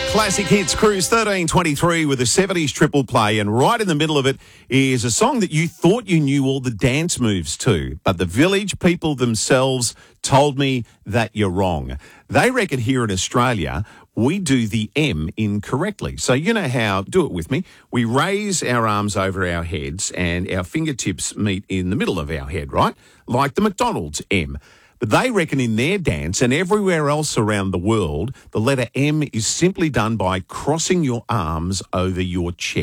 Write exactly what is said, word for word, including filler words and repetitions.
Classic Hits Cruise thirteen twenty-three with a seventies triple play, and right in the middle of it is a song that you thought you knew all the dance moves to, but the Village people themselves told me that you're wrong. They reckon here in Australia we do the M incorrectly. So you know how, do it with me, we raise our arms over our heads and our fingertips meet in the middle of our head, right? Like the McDonald's M. But they reckon in their dance and everywhere else around the world, the letter M is simply done by crossing your arms over your chest.